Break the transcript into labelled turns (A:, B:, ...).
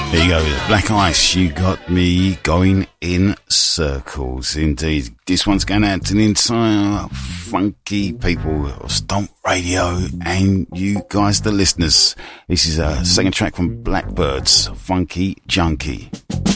A: There you go, Black Ice, you got me going in circles. Indeed, this one's going out to the entire funky people of Stomp Radio and you guys, the listeners. This is a second track from Blackbirds, Funky Junkie.